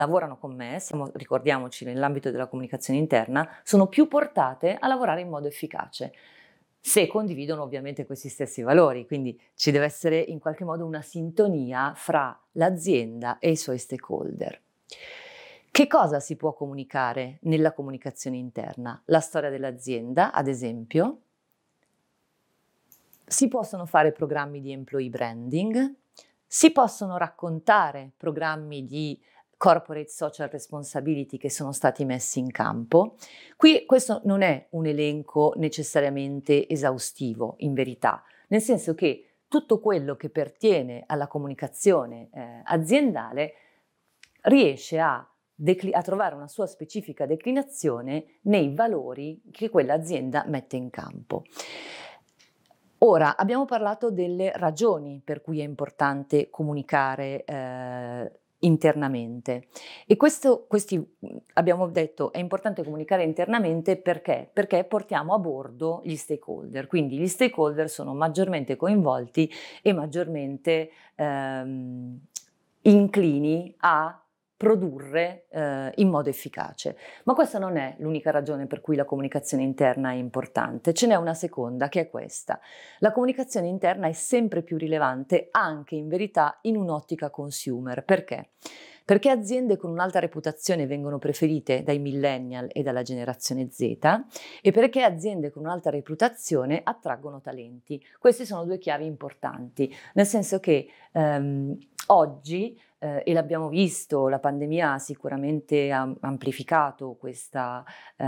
lavorano con me, ricordiamoci nell'ambito della comunicazione interna, sono più portate a lavorare in modo efficace, se condividono ovviamente questi stessi valori, quindi ci deve essere in qualche modo una sintonia fra l'azienda e i suoi stakeholder. Che cosa si può comunicare nella comunicazione interna? La storia dell'azienda, ad esempio. Si possono fare programmi di employee branding, si possono raccontare programmi di corporate social responsibility che sono stati messi in campo. Qui questo non è un elenco necessariamente esaustivo, in verità, nel senso che tutto quello che pertiene alla comunicazione aziendale riesce a trovare una sua specifica declinazione nei valori che quell'azienda mette in campo. Ora, abbiamo parlato delle ragioni per cui è importante comunicare internamente e abbiamo detto è importante comunicare internamente perché portiamo a bordo gli stakeholder, quindi gli stakeholder sono maggiormente coinvolti e maggiormente inclini a produrre in modo efficace. Ma questa non è l'unica ragione per cui la comunicazione interna è importante, ce n'è una seconda che è questa. La comunicazione interna è sempre più rilevante anche in verità in un'ottica consumer. Perché? Perché aziende con un'alta reputazione vengono preferite dai millennial e dalla generazione Z e perché aziende con un'alta reputazione attraggono talenti. Queste sono due chiavi importanti, nel senso che oggi e l'abbiamo visto, la pandemia ha sicuramente amplificato questo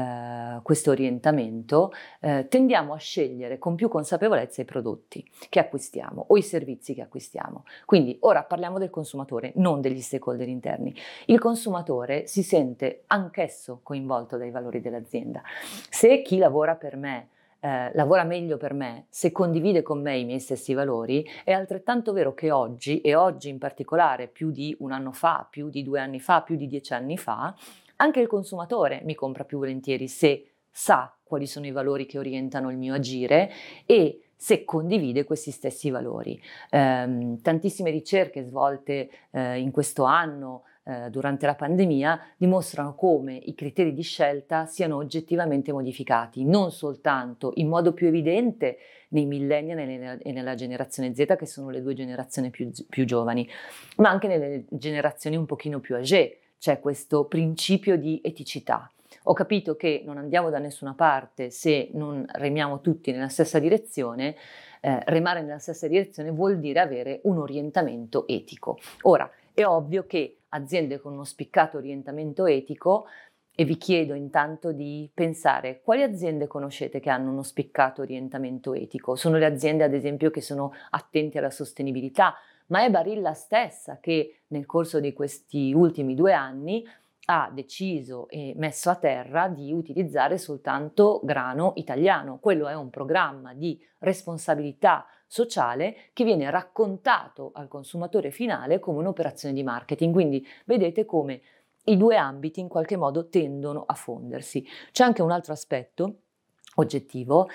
orientamento, tendiamo a scegliere con più consapevolezza i prodotti che acquistiamo o i servizi che acquistiamo. Quindi ora parliamo del consumatore, non degli stakeholder interni. Il consumatore si sente anch'esso coinvolto dai valori dell'azienda. Se chi lavora per me lavora meglio per me, se condivide con me i miei stessi valori, è altrettanto vero che oggi, e oggi in particolare più di un anno fa, più di 2 anni fa, più di 10 anni fa, anche il consumatore mi compra più volentieri se sa quali sono i valori che orientano il mio agire e se condivide questi stessi valori. Tantissime ricerche svolte in questo anno durante la pandemia dimostrano come i criteri di scelta siano oggettivamente modificati, non soltanto in modo più evidente nei millennial e nella generazione Z, che sono le due generazioni più giovani, ma anche nelle generazioni un pochino più âgée. C'è questo principio di eticità. Ho capito che non andiamo da nessuna parte se non remiamo tutti nella stessa direzione. Remare nella stessa direzione vuol dire avere un orientamento etico. Ora, è ovvio che aziende con uno spiccato orientamento etico, e vi chiedo intanto di pensare quali aziende conoscete che hanno uno spiccato orientamento etico. Sono le aziende, ad esempio, che sono attente alla sostenibilità, ma è Barilla stessa che nel corso di questi ultimi 2 anni ha deciso e messo a terra di utilizzare soltanto grano italiano. Quello è un programma di responsabilità sociale che viene raccontato al consumatore finale come un'operazione di marketing. Quindi vedete come i due ambiti in qualche modo tendono a fondersi. C'è anche un altro aspetto oggettivo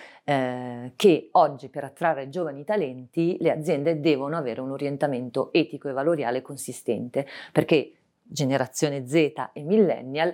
che oggi per attrarre giovani talenti le aziende devono avere un orientamento etico e valoriale consistente, perché generazione Z e millennial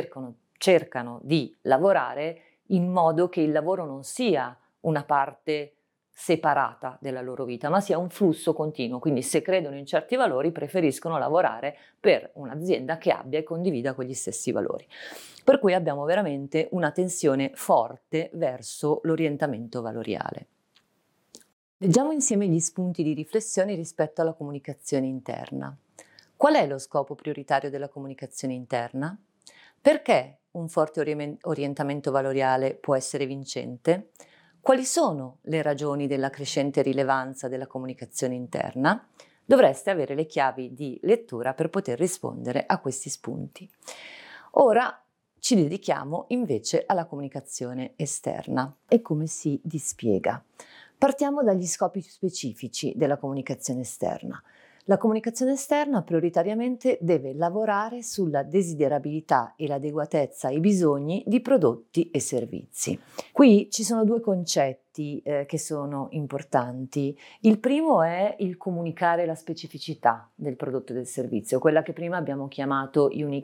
cercano di lavorare in modo che il lavoro non sia una parte separata della loro vita, ma sia un flusso continuo. Quindi se credono in certi valori preferiscono lavorare per un'azienda che abbia e condivida quegli stessi valori. Per cui abbiamo veramente una tensione forte verso l'orientamento valoriale. Leggiamo insieme gli spunti di riflessione rispetto alla comunicazione interna. Qual è lo scopo prioritario della comunicazione interna? Perché un forte orientamento valoriale può essere vincente? Quali sono le ragioni della crescente rilevanza della comunicazione interna? Dovreste avere le chiavi di lettura per poter rispondere a questi spunti. Ora ci dedichiamo invece alla comunicazione esterna e come si dispiega. Partiamo dagli scopi specifici della comunicazione esterna. La comunicazione esterna prioritariamente deve lavorare sulla desiderabilità e l'adeguatezza ai bisogni di prodotti e servizi. Qui ci sono due concetti che sono importanti. Il primo è il comunicare la specificità del prodotto e del servizio, quella che prima abbiamo chiamato unique